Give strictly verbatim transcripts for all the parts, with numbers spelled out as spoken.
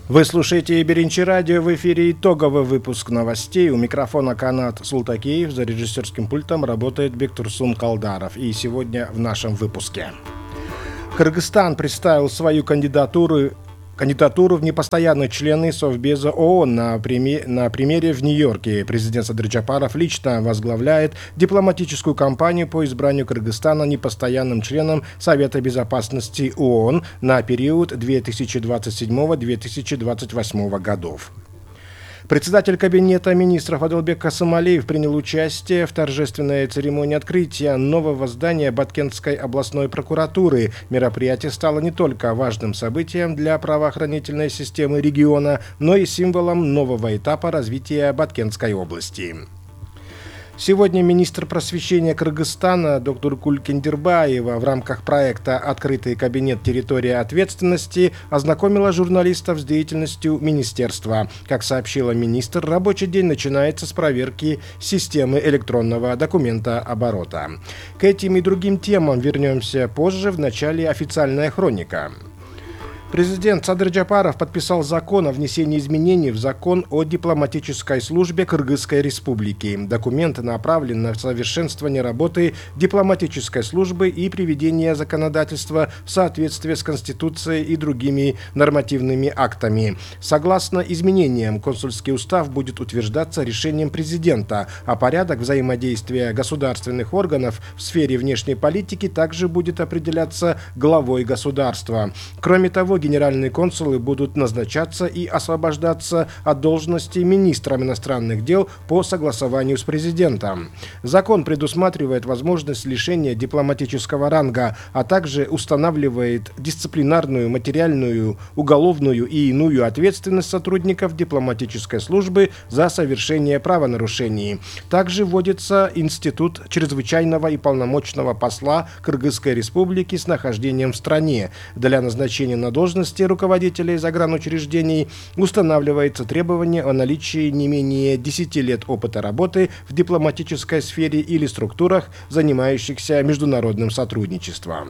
Вы слушаете Беринчи радио, в эфире итоговый выпуск новостей. У микрофона Канат Султакеев, за режиссерским пультом работает Бектурсун Калдаров. И сегодня в нашем выпуске. Кыргызстан представил свою кандидатуру, кандидатуру в непостоянные члены Совбеза ООН на, преми, на примере в Нью-Йорке. Президент Садыр Джапаров лично возглавляет дипломатическую кампанию по избранию Кыргызстана непостоянным членом Совета Безопасности ООН на период две тысячи двадцать седьмого — две тысячи двадцать восьмого годов. Председатель Кабинета министров Адылбек Касымалиев принял участие в торжественной церемонии открытия нового здания Баткентской областной прокуратуры. Мероприятие стало не только важным событием для правоохранительной системы региона, но и символом нового этапа развития Баткентской области. Сегодня министр просвещения Кыргызстана доктор Гуль Кендирбаева в рамках проекта «Открытый кабинет. Территория ответственности» ознакомила журналистов с деятельностью министерства. Как сообщила министр, рабочий день начинается с проверки системы электронного документа оборота. К этим и другим темам вернемся позже, в начале «Официальная хроника». Президент Садыр Джапаров подписал закон о внесении изменений в закон о дипломатической службе Кыргызской республики. Документ направлен на совершенствование работы дипломатической службы и приведение законодательства в соответствие с Конституцией и другими нормативными актами. Согласно изменениям, консульский устав будет утверждаться решением президента, а порядок взаимодействия государственных органов в сфере внешней политики также будет определяться главой государства. Кроме того, генеральные консулы будут назначаться и освобождаться от должности министром иностранных дел по согласованию с президентом. Закон предусматривает возможность лишения дипломатического ранга, а также устанавливает дисциплинарную, материальную, уголовную и иную ответственность сотрудников дипломатической службы за совершение правонарушений. Также вводится институт чрезвычайного и полномочного посла Кыргызской республики с нахождением в стране. Для назначения на должность должности руководителей загранучреждений устанавливается требование о наличии не менее десяти лет опыта работы в дипломатической сфере или структурах, занимающихся международным сотрудничеством.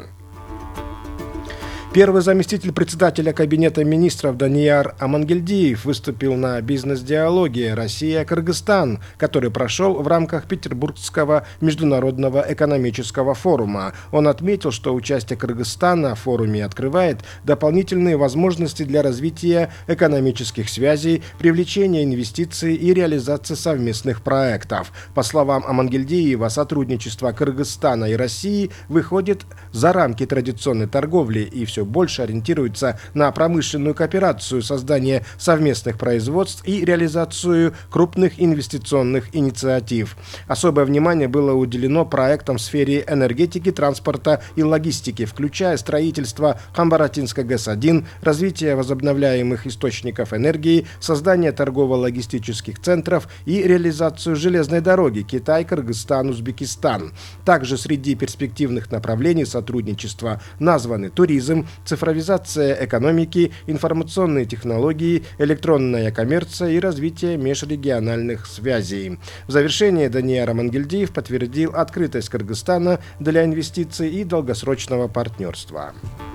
Первый заместитель председателя Кабинета министров Данияр Амангельдиев выступил на бизнес-диалоге «Россия-Кыргызстан», который прошел в рамках Петербургского международного экономического форума. Он отметил, что участие Кыргызстана в форуме открывает дополнительные возможности для развития экономических связей, привлечения инвестиций и реализации совместных проектов. По словам Амангельдиева, сотрудничество Кыргызстана и России выходит за рамки традиционной торговли и все больше ориентируется на промышленную кооперацию, создание совместных производств и реализацию крупных инвестиционных инициатив. Особое внимание было уделено проектам в сфере энергетики, транспорта и логистики, включая строительство Хамбаратинской ГЭС один, развитие возобновляемых источников энергии, создание торгово-логистических центров и реализацию железной дороги Китай, Кыргызстан, Узбекистан. Также среди перспективных направлений сотрудничества названы туризм, цифровизация экономики, информационные технологии, электронная коммерция и развитие межрегиональных связей. В завершение Данияр Амангельдиев подтвердил открытость Кыргызстана для инвестиций и долгосрочного партнерства.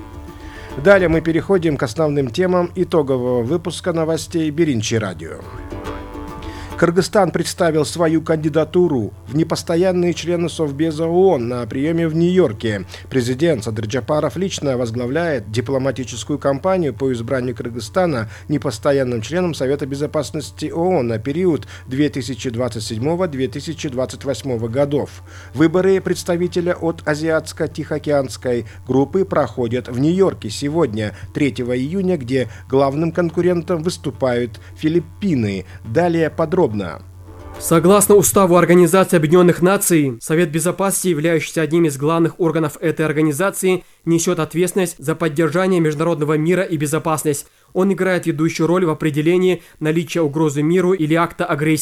Далее мы переходим к основным темам итогового выпуска новостей Беринчи радио. Кыргызстан представил свою кандидатуру в непостоянные члены Совбеза ООН на приеме в Нью-Йорке. Президент Садыр Джапаров лично возглавляет дипломатическую кампанию по избранию Кыргызстана непостоянным членом Совета Безопасности ООН на период две тысячи двадцать седьмого — две тысячи двадцать восьмого годов. Выборы представителя от Азиатско-Тихоокеанской группы проходят в Нью-Йорке сегодня, третьего июня, где главным конкурентом выступают Филиппины. Далее подробно. Согласно Уставу Организации Объединенных Наций, Совет Безопасности, являющийся одним из главных органов этой организации, несет ответственность за поддержание международного мира и безопасность. Он играет ведущую роль в определении наличия угрозы миру или акта агрессии.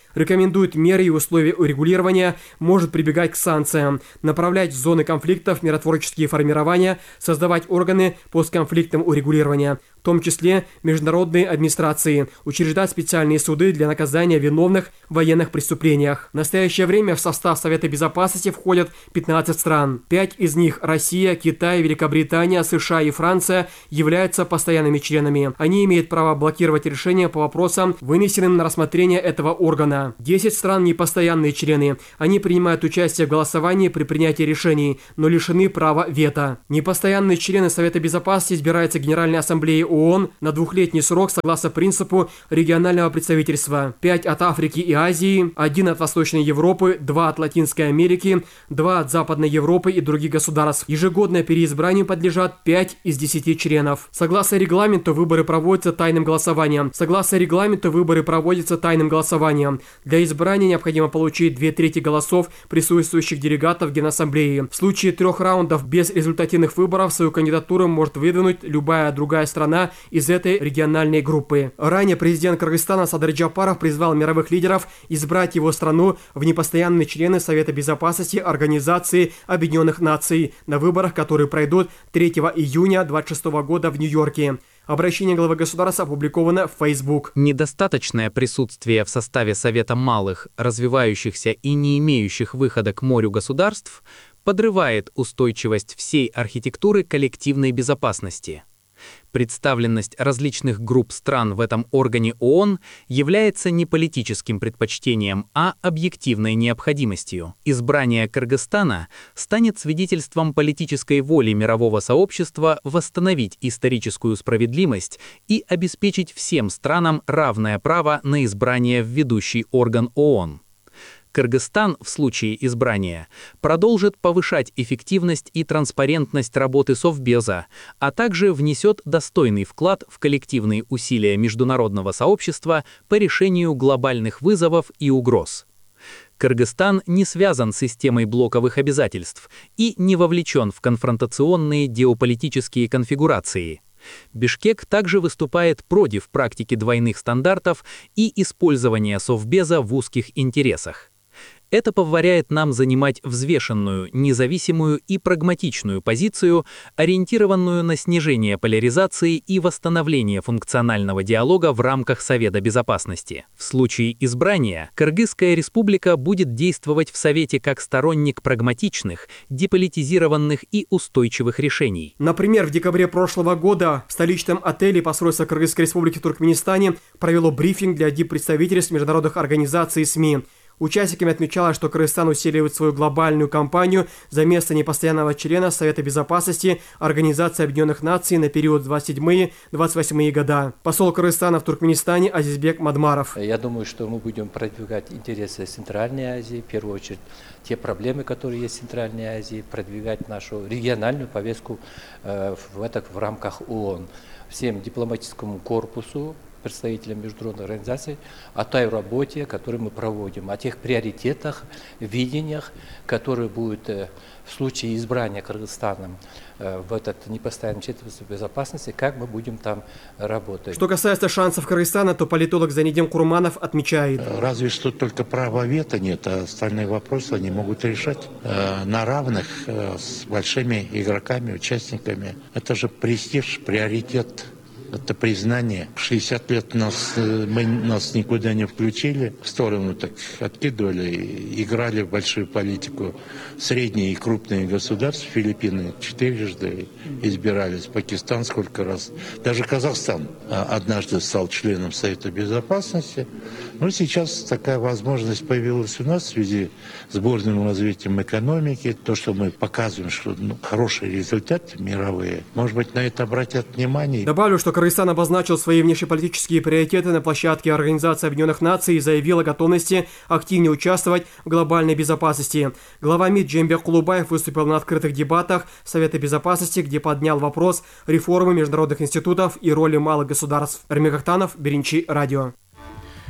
рекомендует меры и условия урегулирования, может прибегать к санкциям, направлять в зоны конфликтов миротворческие формирования, создавать органы постконфликтного урегулирования, в том числе международные администрации, учреждать специальные суды для наказания виновных в военных преступлениях. В настоящее время в состав Совета Безопасности входят пятнадцать стран. Пять из них – Россия, Китай, Великобритания, США и Франция – являются постоянными членами. Они имеют право блокировать решения по вопросам, вынесенным на рассмотрение этого органа. Десять стран – непостоянные члены. Они принимают участие в голосовании при принятии решений, но лишены права вето. Непостоянные члены Совета Безопасности избираются Генеральной Ассамблеей ООН на двухлетний срок согласно принципу регионального представительства. Пять от Африки и Азии, один от Восточной Европы, два от Латинской Америки, два от Западной Европы и других государств. Ежегодно переизбранию подлежат пять из десяти членов. Согласно регламенту, выборы проводятся тайным голосованием. Согласно регламенту, выборы проводятся тайным голосованием. Для избрания необходимо получить две трети голосов присутствующих делегатов Генассамблеи. В случае трех раундов без результативных выборов свою кандидатуру может выдвинуть любая другая страна из этой региональной группы. Ранее президент Кыргызстана Садыр Джапаров призвал мировых лидеров избрать его страну в непостоянные члены Совета Безопасности Организации Объединенных Наций на выборах, которые пройдут третьего июня две тысячи двадцать шестого года в Нью-Йорке. Обращение главы государства опубликовано в Facebook. Недостаточное присутствие в составе Совета малых, развивающихся и не имеющих выхода к морю государств подрывает устойчивость всей архитектуры коллективной безопасности. Представленность различных групп стран в этом органе ООН является не политическим предпочтением, а объективной необходимостью. Избрание Кыргызстана станет свидетельством политической воли мирового сообщества восстановить историческую справедливость и обеспечить всем странам равное право на избрание в ведущий орган ООН. Кыргызстан в случае избрания продолжит повышать эффективность и транспарентность работы Совбеза, а также внесет достойный вклад в коллективные усилия международного сообщества по решению глобальных вызовов и угроз. Кыргызстан не связан с системой блоковых обязательств и не вовлечен в конфронтационные геополитические конфигурации. Бишкек также выступает против практики двойных стандартов и использования Совбеза в узких интересах. Это позволяет нам занимать взвешенную, независимую и прагматичную позицию, ориентированную на снижение поляризации и восстановление функционального диалога в рамках Совета Безопасности. В случае избрания Кыргызская республика будет действовать в Совете как сторонник прагматичных, деполитизированных и устойчивых решений. Например, в декабре прошлого года в столичном отеле посольство Кыргызской республики в Туркменистане провело брифинг для диппредставительств международных организаций и СМИ. Участниками отмечалось, что Кыргызстан усиливает свою глобальную кампанию за место непостоянного члена Совета Безопасности Организации Объединенных Наций на период двадцать седьмые — двадцать восьмые года. Посол Кыргызстана в Туркменистане Азизбек Мадмаров. Я думаю, что мы будем продвигать интересы Центральной Азии, в первую очередь те проблемы, которые есть в Центральной Азии, продвигать нашу региональную повестку э, в, это, в рамках ООН. Всем дипломатическому корпусу, представителям международных организаций, о той работе, которую мы проводим, о тех приоритетах, видениях, которые будут в случае избрания Кыргызстаном в этот непостоянный Совет Безопасности, как мы будем там работать. Что касается шансов Кыргызстана, то политолог Занидин Курманов отмечает. Разве что только права вето нет, а остальные вопросы они могут решать э, на равных э, с большими игроками, участниками. Это же престиж, приоритет. Это признание. шестьдесят лет нас, мы, нас никуда не включили, в сторону так откидывали, играли в большую политику. Средние и крупные государства, Филиппины четырежды избирались, Пакистан сколько раз. Даже Казахстан однажды стал членом Совета Безопасности. Но сейчас такая возможность появилась у нас в связи с бурным развитием экономики. То, что мы показываем, что ну, хорошие результаты мировые, может быть, на это обратят внимание. Добавлю, что Кыргызстан обозначил свои внешнеполитические приоритеты на площадке Организации Объединенных Наций и заявил о готовности активнее участвовать в глобальной безопасности. Глава МИД Джембек Кулубаев выступил на открытых дебатах Совета Безопасности, где поднял вопрос реформы международных институтов и роли малых государств. Эрмек Ахтанов, Беренчи, радио.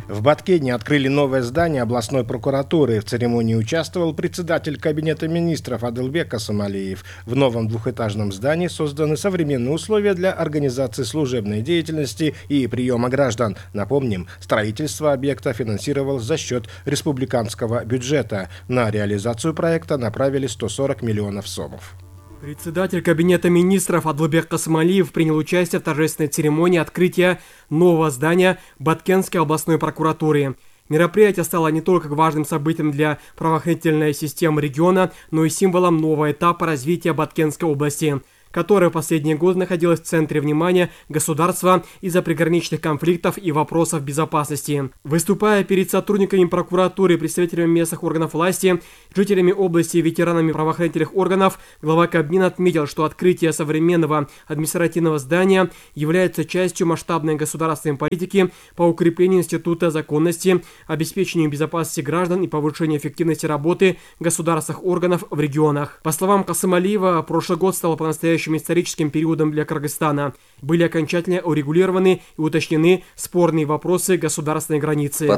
В Баткене открыли новое здание областной прокуратуры. В церемонии участвовал председатель Кабинета министров Адылбек Касымалиев. В новом двухэтажном здании созданы современные условия для организации служебной деятельности и приема граждан. Напомним, строительство объекта финансировалось за счет республиканского бюджета. На реализацию проекта направили сто сорок миллионов сомов. Председатель Кабинета министров Адылбек Касымалиев принял участие в торжественной церемонии открытия нового здания Баткенской областной прокуратуры. Мероприятие стало не только важным событием для правоохранительной системы региона, но и символом нового этапа развития Баткенской области, которая в последние годы находилась в центре внимания государства из-за приграничных конфликтов и вопросов безопасности. Выступая перед сотрудниками прокуратуры, представителями местных органов власти, жителями области и ветеранами правоохранительных органов, глава Кабмина отметил, что открытие современного административного здания является частью масштабной государственной политики по укреплению института законности, обеспечению безопасности граждан и повышению эффективности работы государственных органов в регионах. По словам Касымалиева, прошлый год стал по-настоящему историческим периодом для Кыргызстана. Были окончательно урегулированы и уточнены спорные вопросы государственной границы.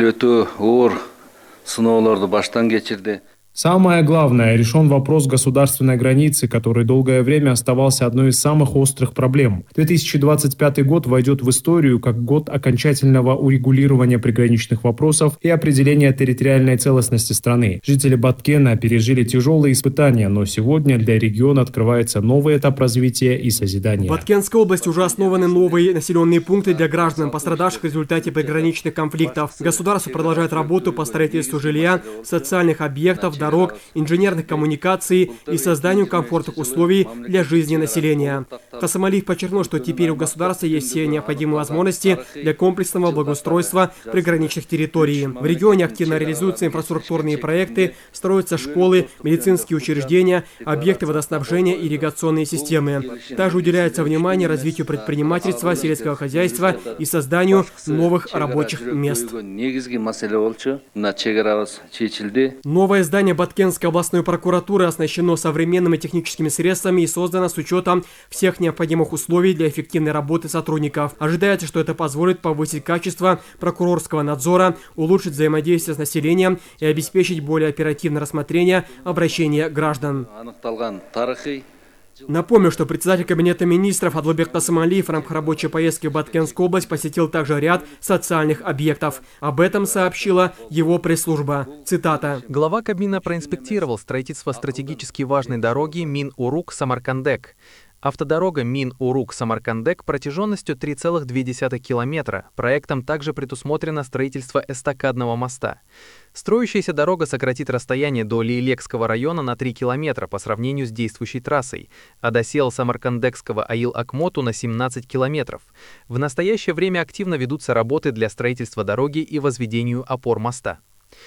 Самое главное, решен вопрос государственной границы, который долгое время оставался одной из самых острых проблем. две тысячи двадцать пятый год войдет в историю как год окончательного урегулирования приграничных вопросов и определения территориальной целостности страны. Жители Баткена пережили тяжелые испытания, но сегодня для региона открывается новый этап развития и созидания. В Баткенской области уже основаны новые населенные пункты для граждан, пострадавших в результате приграничных конфликтов. Государство продолжает работу по строительству жилья, социальных объектов, дорог, инженерных коммуникаций и созданию комфортных условий для жизни населения. Касымалиев подчеркнул, что теперь у государства есть все необходимые возможности для комплексного благоустройства приграничных территорий. В регионе активно реализуются инфраструктурные проекты, строятся школы, медицинские учреждения, объекты водоснабжения и ирригационные системы. Также уделяется внимание развитию предпринимательства, сельского хозяйства и созданию новых рабочих мест. Новое здание Баткенской областной прокуратуры оснащено современными техническими средствами и создано с учетом всех необходимых условий для эффективной работы сотрудников. Ожидается, что это позволит повысить качество прокурорского надзора, улучшить взаимодействие с населением и обеспечить более оперативное рассмотрение обращения граждан. Напомню, что председатель Кабинета министров Адылбек Касымалиев в рамках рабочей поездки в Баткенскую область посетил также ряд социальных объектов. Об этом сообщила его пресс-служба. Цитата. Глава Кабмина проинспектировал строительство стратегически важной дороги Мин-Урук-Самаркандек. Автодорога Мин-Урук-Самаркандек протяженностью три целых две десятых километра. Проектом также предусмотрено строительство эстакадного моста. Строящаяся дорога сократит расстояние до Лейлекского района на три километра по сравнению с действующей трассой, а до сел Самаркандекского Аил-Акмоту на семнадцать километров. В настоящее время активно ведутся работы для строительства дороги и возведению опор моста.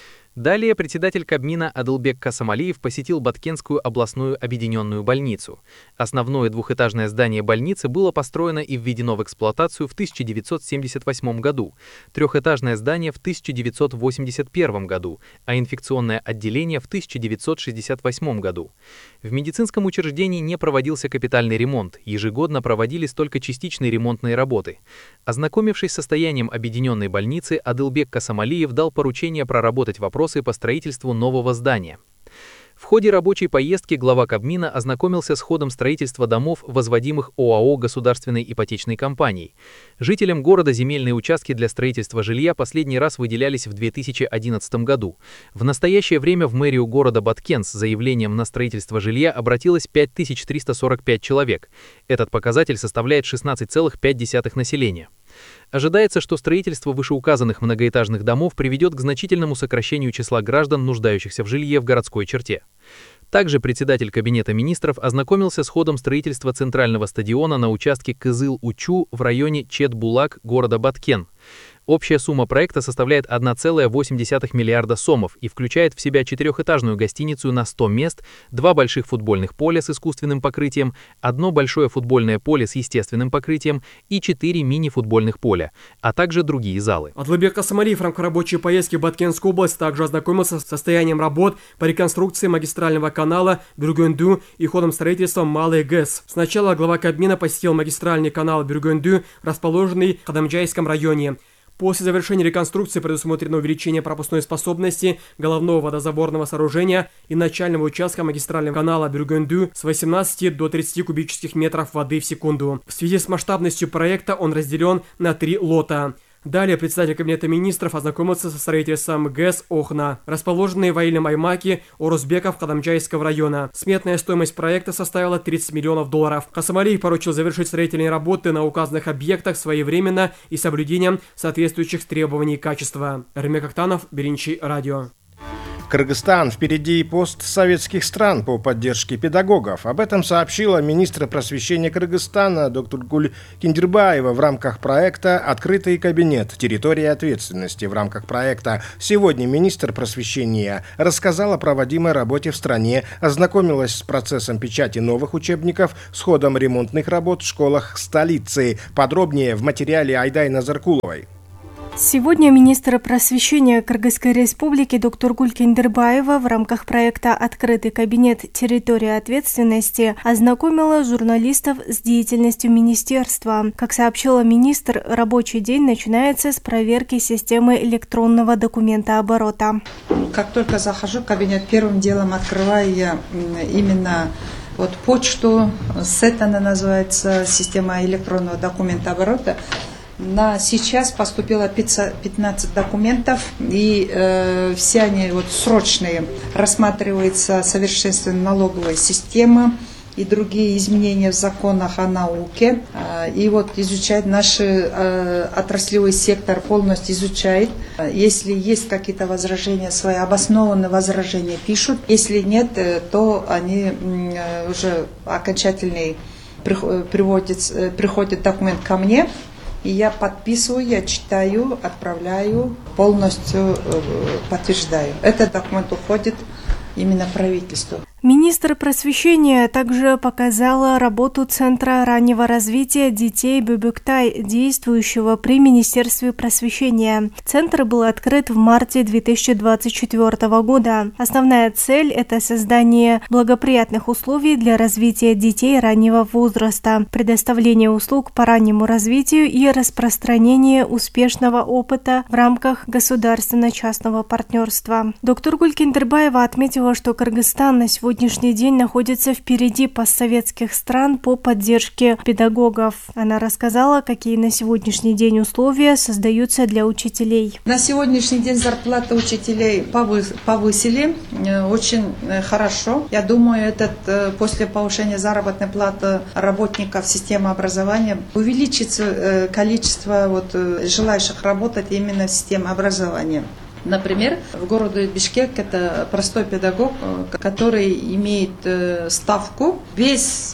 Далее председатель Кабмина Адылбек Касымалиев посетил Баткенскую областную объединенную больницу. Основное двухэтажное здание больницы было построено и введено в эксплуатацию в тысяча девятьсот семьдесят восьмом году, трехэтажное здание в тысяча девятьсот восемьдесят первом году, а инфекционное отделение в тысяча девятьсот шестьдесят восьмом году. В медицинском учреждении не проводился капитальный ремонт, ежегодно проводились только частичные ремонтные работы. Ознакомившись с состоянием объединенной больницы, Адылбек Касымалиев дал поручение проработать вопросы по строительству нового здания. В ходе рабочей поездки глава Кабмина ознакомился с ходом строительства домов, возводимых ОАО государственной ипотечной компанией. Жителям города земельные участки для строительства жилья последний раз выделялись в две тысячи одиннадцатом году. В настоящее время в мэрию города Баткен с заявлением на строительство жилья обратилось пять тысяч триста сорок пять человек. Этот показатель составляет шестнадцать целых пять десятых населения. Ожидается, что строительство вышеуказанных многоэтажных домов приведет к значительному сокращению числа граждан, нуждающихся в жилье в городской черте. Также председатель Кабинета министров ознакомился с ходом строительства центрального стадиона на участке Кызыл-Учу в районе Чет-Булак города Баткен. Общая сумма проекта составляет одна целая восемь десятых миллиарда сомов и включает в себя четырехэтажную гостиницу на сто мест, два больших футбольных поля с искусственным покрытием, одно большое футбольное поле с естественным покрытием и четыре мини-футбольных поля, а также другие залы. Адылбек Касымалиев в рамках рабочей поездки в Баткенскую область также ознакомился с состоянием работ по реконструкции магистрального канала Бюргөнду и ходом строительства Малый ГЭС. Сначала глава Кабмина посетил магистральный канал Бюргөнду, расположенный в Кадамджайском районе. После завершения реконструкции предусмотрено увеличение пропускной способности головного водозаборного сооружения и начального участка магистрального канала Бюргенду с восемнадцати до тридцати кубических метров воды в секунду. В связи с масштабностью проекта он разделен на три лота. Далее председатель Кабинета министров ознакомился со строительством ГЭС Охна, расположенной в Аильном Аймаке Орузбеков Кадамджайского района. Сметная стоимость проекта составила тридцать миллионов долларов. Хасамалиев поручил завершить строительные работы на указанных объектах своевременно и с соблюдением соответствующих требований качества. Ремек Актанов, Беринчи, радио. Кыргызстан впереди постсоветских стран по поддержке педагогов. Об этом сообщила министр просвещения Кыргызстана доктор Гуль Киндербаева в рамках проекта «Открытый кабинет. Территория ответственности». В рамках проекта сегодня министр просвещения рассказала о проводимой работе в стране, ознакомилась с процессом печати новых учебников, с ходом ремонтных работ в школах столицы. Подробнее в материале Айдай Назаркуловой. Сегодня министр просвещения Кыргызской республики доктор Гуль Киндербаева в рамках проекта «Открытый кабинет. Территория ответственности» ознакомила журналистов с деятельностью министерства. Как сообщила министр, рабочий день начинается с проверки системы электронного документооборота. Как только захожу в кабинет, первым делом открываю я именно вот почту, сет она называется, система электронного документооборота. На сейчас поступило пятнадцать документов, и э, все они вот срочные. Рассматривается совершенствование налоговой системы и другие изменения в законах о науке. И вот изучает наш э, отраслевой сектор, полностью изучает. Если есть какие-то возражения, свои обоснованные возражения пишут. Если нет, то они э, уже окончательный приводит, приходит документ ко мне. И я подписываю, я читаю, отправляю, полностью подтверждаю. Этот документ уходит именно правительству. Министр просвещения также показала работу Центра раннего развития детей Бюбюктай, действующего при Министерстве просвещения. Центр был открыт в марте две тысячи двадцать четвёртого года. Основная цель – это создание благоприятных условий для развития детей раннего возраста, предоставление услуг по раннему развитию и распространение успешного опыта в рамках государственно-частного партнерства. Доктор Гуль Киндербаева отметила, что Кыргызстан на сегодня сегодняшний день находится впереди постсоветских стран по поддержке педагогов. Она рассказала, какие на сегодняшний день условия создаются для учителей. На сегодняшний день зарплаты учителей повысили очень хорошо. Я думаю, этот, после повышения заработной платы работников системы образования увеличится количество вот, желающих работать именно в системе образования. Например, в городе Бишкек это простой педагог, который имеет ставку без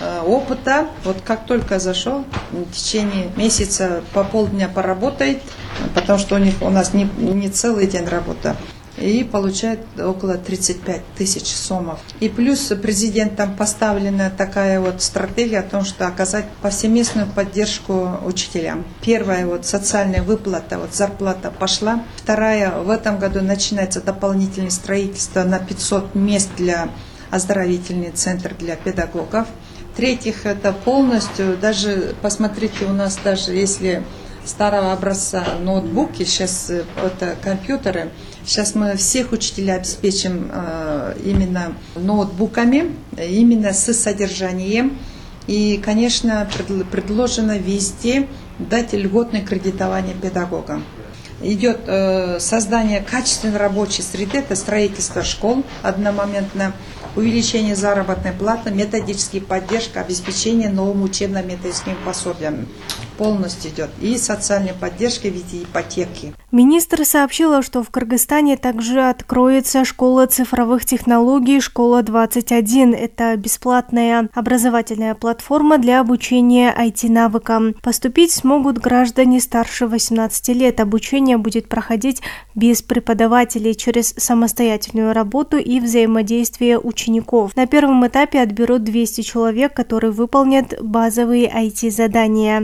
опыта. Вот как только зашел, в течение месяца по полдня поработает, потому что у них у нас не, не целый день работа. И получает около тридцать пять тысяч сомов. И плюс президентом поставлена такая вот стратегия о том, что оказать повсеместную поддержку учителям. Первая вот социальная выплата, вот зарплата пошла. Вторая, в этом году начинается дополнительное строительство на пятьсот мест для оздоровительный центр для педагогов. В-третьих, это полностью, даже посмотрите, у нас даже если старого образца ноутбуки, сейчас это компьютеры, сейчас мы всех учителей обеспечим э, именно ноутбуками, именно с содержанием. И, конечно, пред, предложено везде дать льготное кредитование педагогам. Идет э, создание качественной рабочей среды, это строительство школ одномоментно, увеличение заработной платы, методическая поддержка, обеспечение новым учебно-методическим пособием. Полностью идет. И социальная поддержка в виде ипотеки. Министр сообщила, что в Кыргызстане также откроется школа цифровых технологий «Школа двадцать один». Это бесплатная образовательная платформа для обучения ай ти-навыкам. Поступить смогут граждане старше восемнадцати лет. Обучение будет проходить без преподавателей через самостоятельную работу и взаимодействие учеников. На первом этапе отберут двести человек, которые выполнят базовые ай ти-задания. Успешно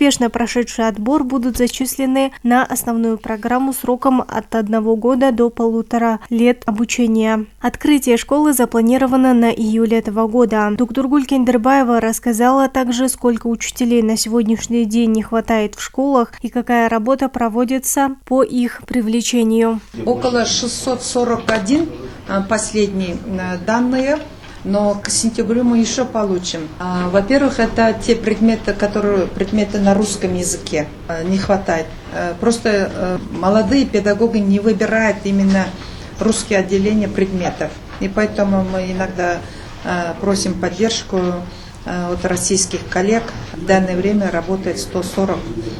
успешно прошедшие отбор будут зачислены на основную программу сроком от одного года до полутора лет обучения. Открытие школы запланировано на июль этого года. Дуктургуль Кендербаева рассказала также, сколько учителей на сегодняшний день не хватает в школах и какая работа проводится по их привлечению. Около шестьсот сорок один последние данные. Но к сентябрю мы еще получим. Во-первых, это те предметы, которые предметы на русском языке не хватает. Просто молодые педагоги не выбирают именно русские отделения предметов. И поэтому мы иногда просим поддержку от российских коллег. В данное время работает сто сорок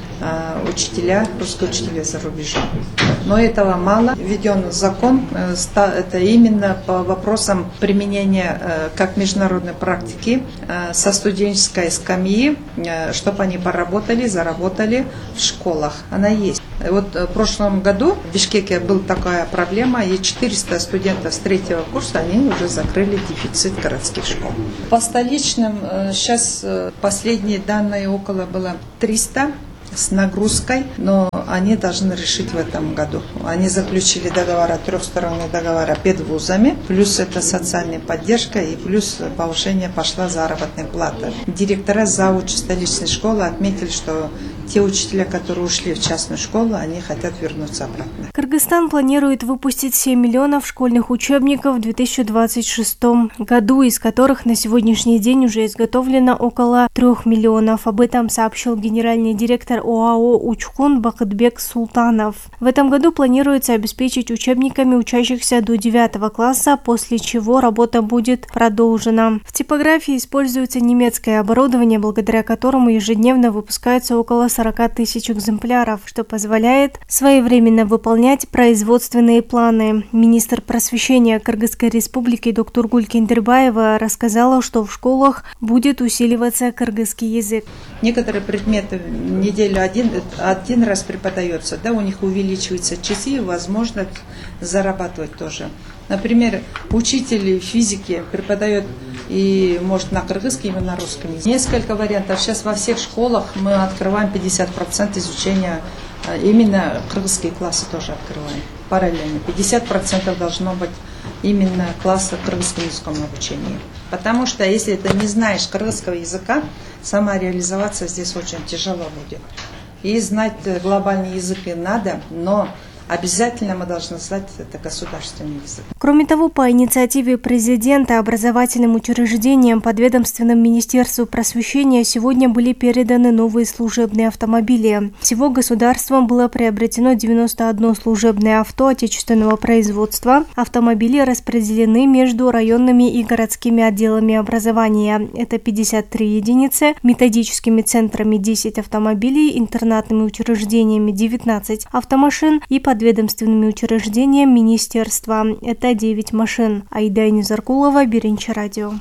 учителя, русские учителя за рубежом. Но этого мало. Введен закон, это именно по вопросам применения как международной практики со студенческой скамьи, чтобы они поработали, заработали в школах. Она есть. Вот в прошлом году в Бишкеке была такая проблема, и четыреста студентов с третьего курса, они уже закрыли дефицит городских школ. По столичным сейчас последние данные около было триста с нагрузкой, но они должны решить в этом году. Они заключили договора, трехсторонние договора педвузами, плюс это социальная поддержка и плюс повышение пошла заработной платы. Директора заучи столичной школы отметили, что те учителя, которые ушли в частную школу, они хотят вернуться обратно. Кыргызстан планирует выпустить семь миллионов школьных учебников в две тысячи двадцать шестом году, из которых на сегодняшний день уже изготовлено около трех миллионов. Об этом сообщил генеральный директор ОАО «Учкун» Бакытбек Султанов. В этом году планируется обеспечить учебниками учащихся до девятого класса, после чего работа будет продолжена. В типографии используется немецкое оборудование, благодаря которому ежедневно выпускается около сорока тысяч экземпляров, что позволяет своевременно выполнять производственные планы. Министр просвещения Кыргызской республики Дуктургуль Кендербаева рассказала, что в школах будет усиливаться кыргызский язык. Некоторые предметы в неделю один, один раз преподается, да, у них увеличиваются часы и возможность зарабатывать тоже. Например, учитель физики преподает и может на кыргызском и на русском языке. Несколько вариантов. Сейчас во всех школах мы открываем пятьдесят процентов изучения, именно кыргызские классы тоже открываем параллельно. пятьдесят процентов должно быть именно класса кыргызском языковом обучении. Потому что если ты не знаешь кыргызского языка, самореализоваться здесь очень тяжело будет. И знать глобальный язык и надо, но обязательно мы должны знать это государственный язык. Кроме того, по инициативе президента образовательным учреждениям подведомственным Министерству просвещения сегодня были переданы новые служебные автомобили. Всего государством было приобретено девяносто одно служебное авто отечественного производства. Автомобили распределены между районными и городскими отделами образования. Это пятьдесят три единицы, методическими центрами десять автомобилей, интернатными учреждениями девятнадцать автомашин и под ведомственными учреждениями министерства. Это девять машин. Аида Низаркулова, Биринчи радио.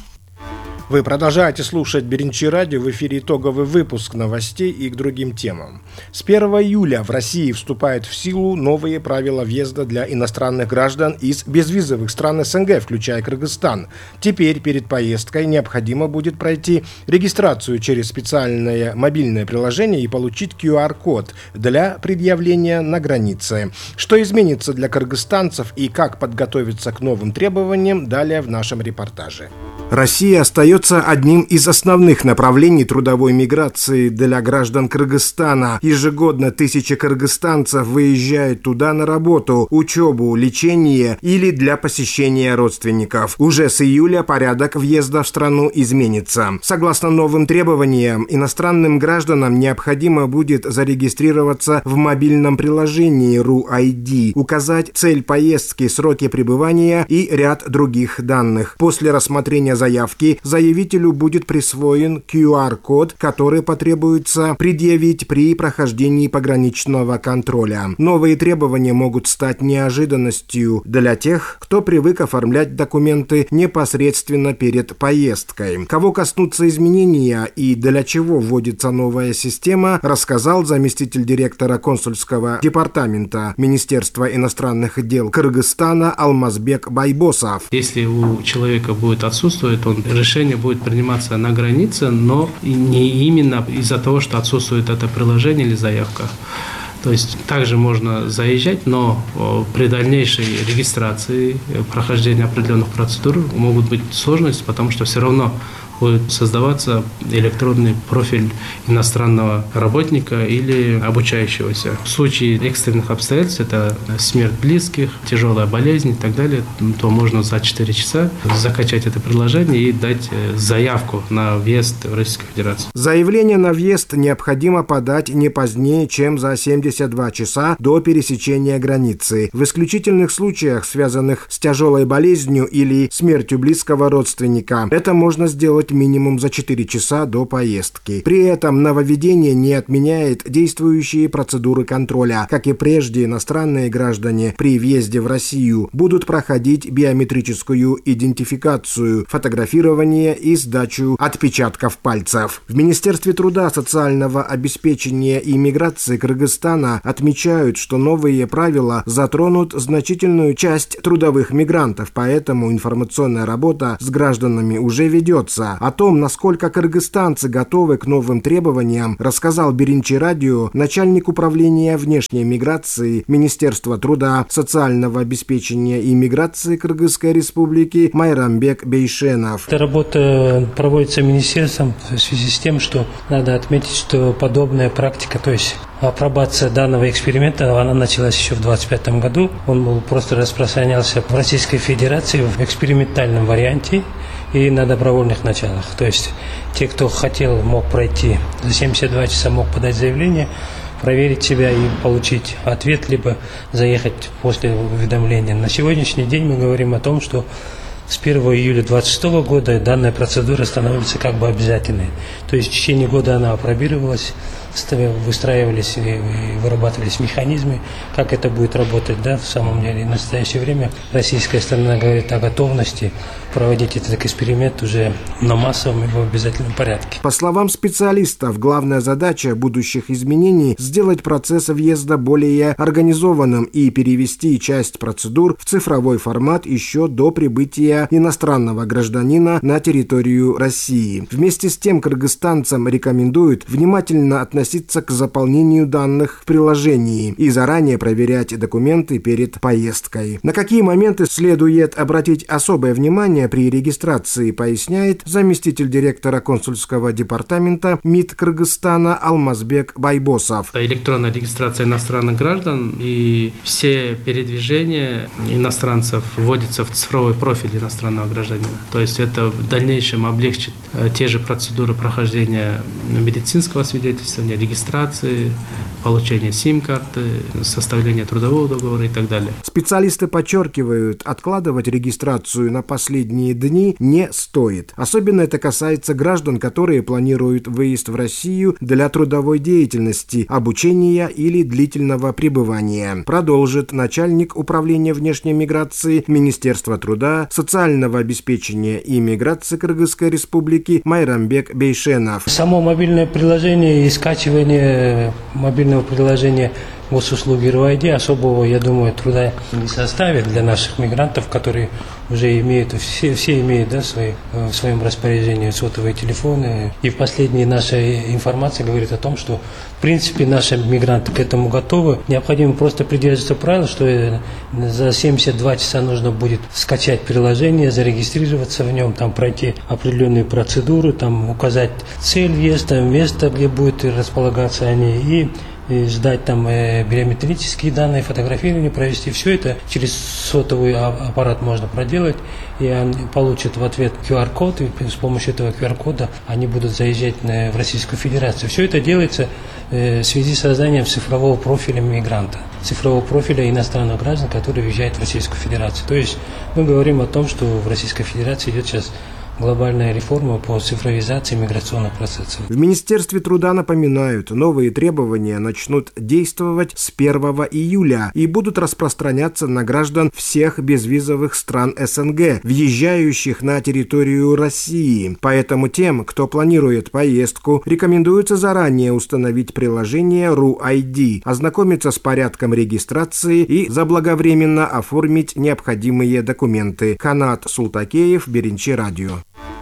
Вы продолжаете слушать Биринчи радио, в эфире итоговый выпуск новостей и к другим темам. С первого июля в России вступают в силу новые правила въезда для иностранных граждан из безвизовых стран СНГ, включая Кыргызстан. Теперь перед поездкой необходимо будет пройти регистрацию через специальное мобильное приложение и получить ку ар код для предъявления на границе. Что изменится для кыргызстанцев и как подготовиться к новым требованиям, далее в нашем репортаже. Россия остается одним из основных направлений трудовой миграции для граждан Кыргызстана. Ежегодно тысячи кыргызстанцев выезжают туда на работу, учебу, лечение или для посещения родственников. Уже с июля порядок въезда в страну изменится. Согласно новым требованиям, иностранным гражданам необходимо будет зарегистрироваться в мобильном приложении ру ай ди, указать цель поездки, сроки пребывания и ряд других данных. После рассмотрения заявки заявителю будет присвоен ку ар код, который потребуется предъявить при прохождении пограничного контроля. Новые требования могут стать неожиданностью для тех, кто привык оформлять документы непосредственно перед поездкой. Кого коснутся изменения и для чего вводится новая система, рассказал заместитель директора консульского департамента Министерства иностранных дел Кыргызстана Алмазбек Байбосов. Если у человека будет отсутствовать, он решение будет приниматься на границе, но не именно из-за того, что отсутствует это приложение или заявка. То есть также можно заезжать, но при дальнейшей регистрации, прохождении определенных процедур могут быть сложности, потому что все равно будет создаваться электронный профиль иностранного работника или обучающегося. В случае экстренных обстоятельств, это смерть близких, тяжелая болезнь и так далее, то можно за четыре часа закачать это приложение и дать заявку на въезд в Российскую Федерацию. Заявление на въезд необходимо подать не позднее, чем за семьдесят два часа до пересечения границы. В исключительных случаях, связанных с тяжелой болезнью или смертью близкого родственника, это можно сделать минимум за четыре часа до поездки. При этом нововведение не отменяет действующие процедуры контроля. Как и прежде, иностранные граждане при въезде в Россию будут проходить биометрическую идентификацию, фотографирование и сдачу отпечатков пальцев. В Министерстве труда, социального обеспечения и миграции Кыргызстана отмечают, что новые правила затронут значительную часть трудовых мигрантов, поэтому информационная работа с гражданами уже ведется. О том, насколько кыргызстанцы готовы к новым требованиям, рассказал Биринчи радио начальник управления внешней миграции Министерства труда, социального обеспечения и миграции Кыргызской республики Майрамбек Бейшенов. Эта работа проводится министерством в связи с тем, что надо отметить, что подобная практика, то есть апробация данного эксперимента, она началась еще в двадцать пятом году. Он был просто распространялся в Российской Федерации в экспериментальном варианте и на добровольных началах. То есть те, кто хотел, мог пройти за семьдесят два часа, мог подать заявление, проверить себя и получить ответ, либо заехать после уведомления. На сегодняшний день мы говорим о том, что с первого июля две тысячи двадцать шестого года данная процедура становится как бы обязательной. То есть в течение года она апробировалась, выстраивались и вырабатывались механизмы, как это будет работать, да, в самом деле. В настоящее время российская сторона говорит о готовности проводить этот эксперимент уже на массовом и в обязательном порядке. По словам специалистов, главная задача будущих изменений – сделать процесс въезда более организованным и перевести часть процедур в цифровой формат еще до прибытия иностранного гражданина на территорию России. Вместе с тем кыргызстанцам рекомендуют внимательно относиться к заполнению данных в приложении и заранее проверять документы перед поездкой. На какие моменты следует обратить особое внимание при регистрации, поясняет заместитель директора консульского департамента МИД Кыргызстана Алмазбек Байбосов. Электронная регистрация иностранных граждан и все передвижения иностранцев вводятся в цифровой профиль иностранного гражданина. То есть это в дальнейшем облегчит те же процедуры прохождения медицинского свидетельствования, регистрации, получения сим-карты, составления трудового договора и так далее. Специалисты подчеркивают, откладывать регистрацию на последние дни не стоит. Особенно это касается граждан, которые планируют выезд в Россию для трудовой деятельности, обучения или длительного пребывания. Продолжит начальник управления внешней миграции Министерства труда, социального обеспечения и миграции Кыргызской республики Майрамбек Бейшенов. Само мобильное приложение и скачивание мобильного приложения госуслуги эр у ай ди особого, я думаю, труда не составит для наших мигрантов, которые уже имеют, все, все имеют, да, свои, в своем распоряжении сотовые телефоны. И в последней нашей информации говорит о том, что в принципе наши мигранты к этому готовы. Необходимо просто придерживаться правил, что за семьдесят два часа нужно будет скачать приложение, зарегистрироваться в нем, там пройти определенные процедуры, там указать цель въезда, место, где будет располагаться они, и и ждать там э, биометрические данные, фотографирование провести. Все это через сотовый аппарат можно проделать, и они получат в ответ ку ар код, и с помощью этого ку ар кода они будут заезжать на, в Российскую Федерацию. Все это делается э, в связи с созданием цифрового профиля мигранта, цифрового профиля иностранных граждан, которые въезжают в Российскую Федерацию. То есть мы говорим о том, что в Российской Федерации идет сейчас глобальная реформа по цифровизации миграционных процессов. В Министерстве труда напоминают, новые требования начнут действовать с первого июля и будут распространяться на граждан всех безвизовых стран эс эн гэ, въезжающих на территорию России. Поэтому тем, кто планирует поездку, рекомендуется заранее установить приложение эр у ай ди, ознакомиться с порядком регистрации и заблаговременно оформить необходимые документы. Канат Султакеев, Биринчи радио.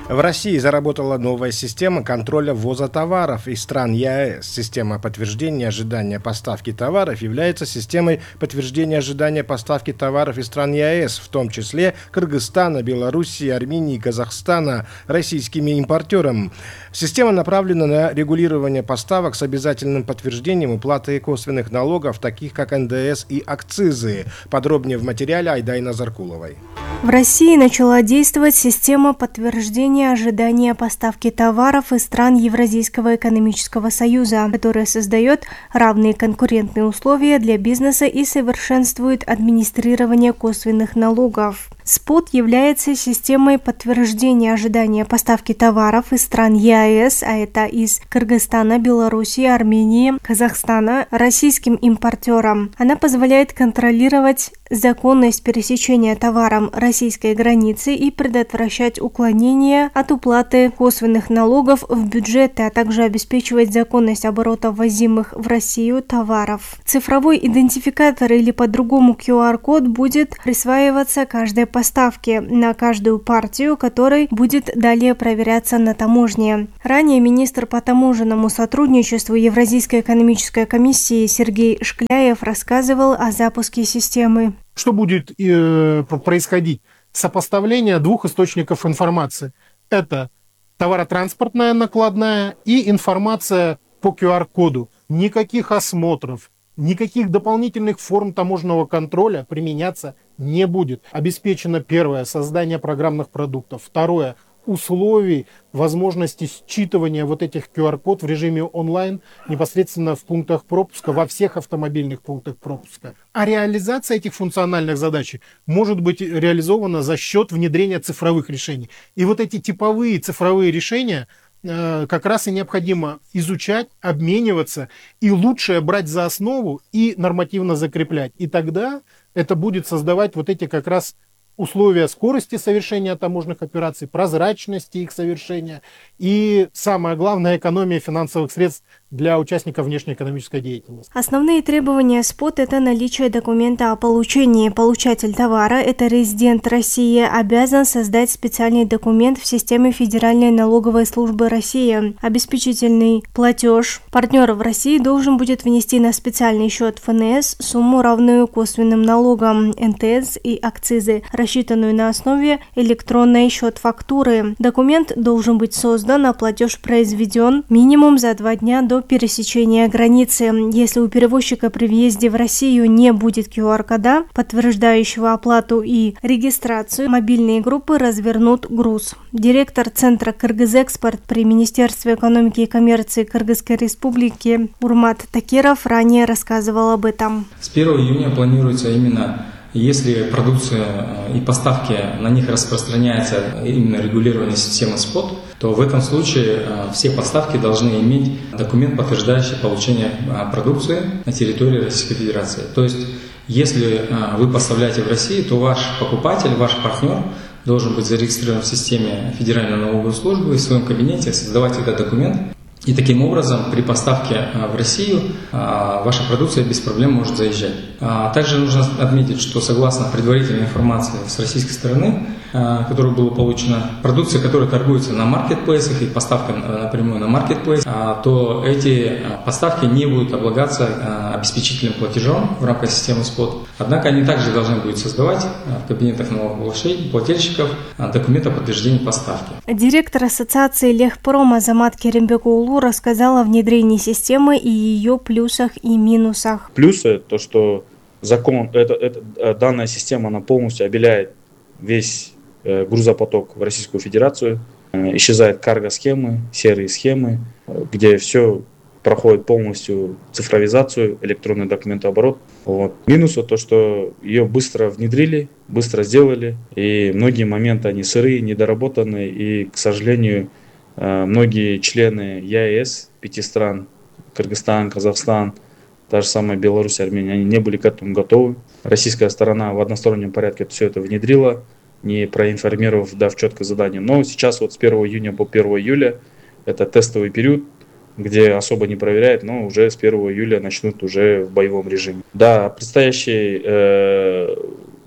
В России заработала новая система контроля ввоза товаров из стран ЕАЭС. Система подтверждения ожидания поставки товаров является системой подтверждения ожидания поставки товаров из стран ЕАЭС, в том числе Кыргызстана, Белоруссии, Армении и Казахстана, российскими импортерами. Система направлена на регулирование поставок с обязательным подтверждением уплаты косвенных налогов, таких как эн дэ эс и акцизы. Подробнее в материале Айдайна Заркуловой. В России начала действовать система подтверждения ожидания поставки товаров из стран Евразийского экономического союза, которая создает равные конкурентные условия для бизнеса и совершенствует администрирование косвенных налогов. СПОТ является системой подтверждения ожидания поставки товаров из стран ЕАЭС, а это из Кыргызстана, Белоруссии, Армении, Казахстана, российским импортерам. Она позволяет контролировать законность пересечения товаром российской границы и предотвращать уклонение от уплаты косвенных налогов в бюджеты, а также обеспечивать законность оборота ввозимых в Россию товаров. Цифровой идентификатор или по-другому ку ар код будет присваиваться каждой поставке на каждую партию, которой будет далее проверяться на таможне. Ранее министр по таможенному сотрудничеству Евразийской экономической комиссии Сергей Шкляев рассказывал о запуске системы. Что будет э, происходить? Сопоставление двух источников информации. Это товаротранспортная накладная и информация по ку ар коду. Никаких осмотров, никаких дополнительных форм таможенного контроля применяться не будет. Обеспечено первое – создание программных продуктов. Второе – условий возможности считывания вот этих ку ар код в режиме онлайн непосредственно в пунктах пропуска, во всех автомобильных пунктах пропуска. А реализация этих функциональных задач может быть реализована за счет внедрения цифровых решений. И вот эти типовые цифровые решения э, как раз и необходимо изучать, обмениваться и лучше брать за основу и нормативно закреплять. И тогда это будет создавать вот эти как раз условия скорости совершения таможенных операций, прозрачности их совершения и, самое главное, экономия финансовых средств для участников внешнеэкономической деятельности. Основные требования СПОТ – это наличие документа о получении. Получатель товара, это резидент России, обязан создать специальный документ в системе Федеральной налоговой службы России. Обеспечительный платеж партнера в России должен будет внести на специальный счет эф эн эс сумму, равную косвенным налогам, эн тэ эс и акцизы, рассчитанную на основе электронной счет-фактуры. Документ должен быть создан, а платеж произведен минимум за два дня до пересечения границы. Если у перевозчика при въезде в Россию не будет ку ар кода, подтверждающего оплату и регистрацию, мобильные группы развернут груз. Директор Центра «Кыргызэкспорт» при Министерстве экономики и коммерции Кыргызской Республики Урмат Такиров ранее рассказывал об этом. С первого июня планируется именно, если продукция и поставки на них распространяется именно регулирование системы СПОТ, то в этом случае все поставки должны иметь документ, подтверждающий получение продукции на территории Российской Федерации. То есть, если вы поставляете в Россию, то ваш покупатель, ваш партнер должен быть зарегистрирован в системе Федеральной налоговой службы и в своем кабинете создавать этот документ. И таким образом при поставке в Россию ваша продукция без проблем может заезжать. Также нужно отметить, что согласно предварительной информации с российской стороны, которая была получена, продукция, которая торгуется на маркетплейсах и поставка напрямую на маркетплейс, то эти поставки не будут облагаться обеспечительным платежом в рамках системы СПОТ. Однако они также должны будут создавать в кабинетах налогоплательщиков документы о подтверждении поставки. Директор ассоциации Лехпром Азамат Керимбекоулу рассказал о внедрении системы и ее плюсах и минусах. Плюсы то, что закон, это, это, данная система она полностью обеляет весь э, грузопоток в Российскую Федерацию, э, исчезают карго-схемы, серые схемы, э, где все проходит полностью цифровизацию, электронный документооборот. Вот. Минусы то, что ее быстро внедрили, быстро сделали, и многие моменты они сырые, недоработанные, и, к сожалению, многие члены ЕАЭС, пяти стран, Кыргызстан, Казахстан, та же самая Беларусь, Армения, они не были к этому готовы. Российская сторона в одностороннем порядке все это внедрила, не проинформировав, дав четкое задание. Но сейчас вот с первого июня по первого июля это тестовый период, где особо не проверяют, но уже с первого июля начнут уже в боевом режиме. Да, предстоящий э,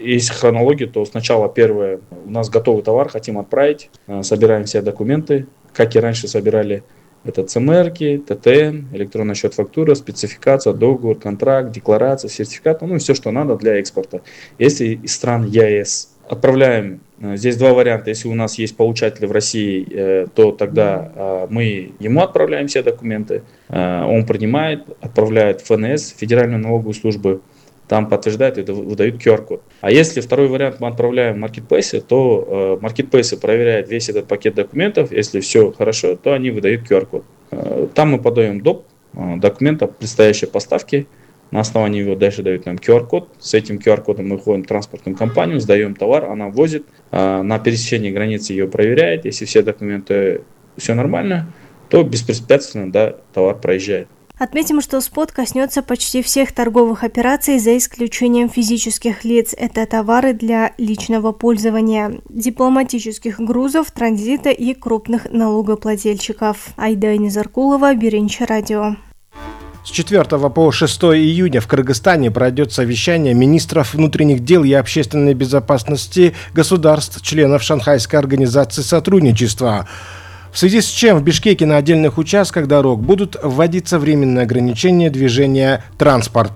Если хронология, то сначала первое, у нас готовый товар, хотим отправить, собираем все документы, как и раньше собирали. Это цэ эм эр-ки, тэ тэ эн, электронный счет фактура, спецификация, договор, контракт, декларация, сертификат, ну и все, что надо для экспорта. Если из стран е а эс отправляем, здесь два варианта. Если у нас есть получатель в России, то тогда мы ему отправляем все документы, он принимает, отправляет в эф эн эс, Федеральную налоговую службу, там подтверждают и выдают ку ар код. А если второй вариант мы отправляем в маркетплейсы, то маркетплейсы проверяют весь этот пакет документов. Если все хорошо, то они выдают ку ар код. Там мы подаем доп. Документа предстоящей поставки. На основании его дальше дают нам ку ар код. С этим ку ар кодом мы ходим в транспортную компанию, сдаем товар, она возит. На пересечении границы ее проверяет. Если все документы, все нормально, то беспрепятственно, да, товар проезжает. Отметим, что спот коснется почти всех торговых операций за исключением физических лиц. Это товары для личного пользования, дипломатических грузов, транзита и крупных налогоплательщиков. Айда Низаркулова, Биринч радио. С четвёртого по шестое июня в Кыргызстане пройдет совещание министров внутренних дел и общественной безопасности государств, членов Шанхайской организации сотрудничества. В связи с чем в Бишкеке на отдельных участках дорог будут вводиться временные ограничения движения транспорта.